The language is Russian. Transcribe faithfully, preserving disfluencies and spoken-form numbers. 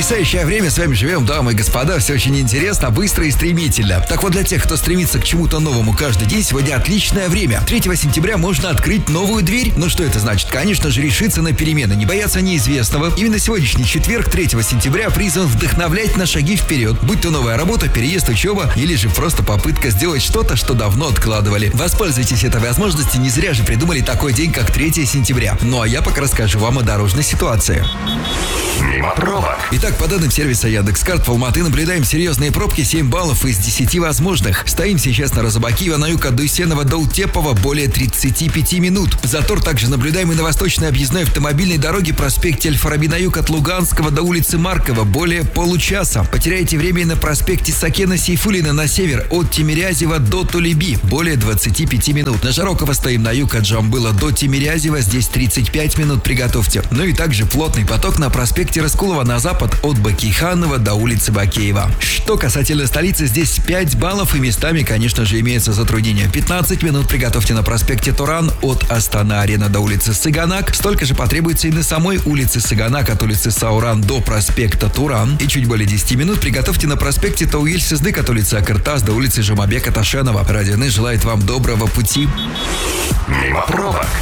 Потрясающее время с вами живем, дамы и господа. Все очень интересно, быстро и стремительно. Так вот, для тех, кто стремится к чему-то новому каждый день, сегодня отличное время. третьего сентября можно открыть новую дверь. Ну что это значит? Конечно же, решиться на перемены, не бояться неизвестного. Именно сегодняшний четверг, третьего сентября, призван вдохновлять на шаги вперед. Будь то новая работа, переезд, учеба или же просто попытка сделать что-то, что давно откладывали. Воспользуйтесь этой возможностью, не зря же придумали такой день, как третьего сентября. Ну а я пока расскажу вам о дорожной ситуации. Мимо пробок. Итак, по данным сервиса Яндекс.Карт, в Алматы наблюдаем серьезные пробки, семь баллов из десяти возможных. Стоим сейчас на Розыбакиева, на юг от Дуйсенова до Утепова более тридцати пяти минут. Затор также наблюдаем и на восточной объездной автомобильной дороге проспекте Аль-Фараби на юг от Луганского до улицы Маркова более получаса. Потеряете время и на проспекте Сакена Сейфуллина на север от Тимирязева до Тулеби более двадцати пяти минут. На Жарокова стоим на юг от Джамбыла до Тимирязева, здесь тридцать пять минут, приготовьте. Ну и также плотный поток на проспекте Раскулова на запад от Бакейханова до улицы Бакеева. Что касательно столицы, здесь пять баллов и местами, конечно же, имеется затруднение. пятнадцать минут приготовьте на проспекте Туран от Астана-Арена до улицы Сыганак. Столько же потребуется и на самой улице Сыганак от улицы Сауран до проспекта Туран. И чуть более десяти минут приготовьте на проспекте Тауиль-Сыздык от улицы Акыртас до улицы Жамабека Ташенова. Радионы желает вам доброго пути. Мимо пробок.